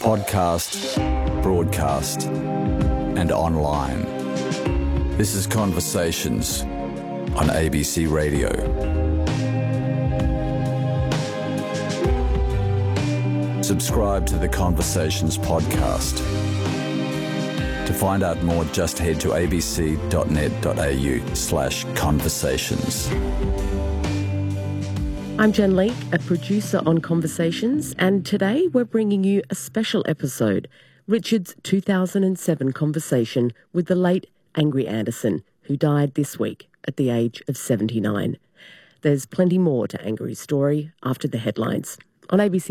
podcast, broadcast, and online. This is Conversations on ABC Radio. Subscribe to the Conversations podcast. To find out more, just head to abc.net.au/conversations. I'm Jen Leake, a producer on Conversations, and today we're bringing you a special episode, Richard's 2007 conversation with the late Angry Anderson, who died this week at the age of 79. There's plenty more to Angry's story after the headlines on ABC